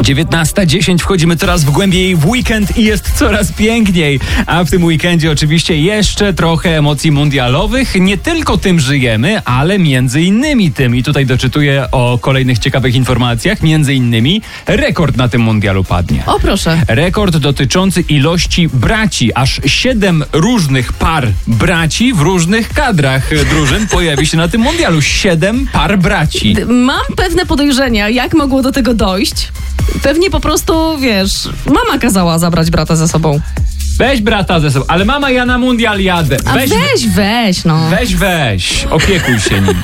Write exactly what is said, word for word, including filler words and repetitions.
dziewiętnasta dziesięć, wchodzimy coraz w głębiej w weekend i jest coraz piękniej. A w tym weekendzie oczywiście jeszcze trochę emocji mundialowych. Nie tylko tym żyjemy, ale między innymi tym. I tutaj doczytuję o kolejnych ciekawych informacjach. Między innymi rekord na tym mundialu padnie. O proszę. Rekord dotyczący ilości braci. Aż siedem różnych par braci w różnych kadrach drużyn pojawi się na tym mundialu. Siedem par braci. Mam pewne podejrzenia, jak mogło do tego dojść. Pewnie po prostu, wiesz, mama kazała zabrać brata ze sobą. Weź brata ze sobą, ale mama, ja na mundial jadę. A Weź, weź, weź, no. weź, weź, opiekuj się nim.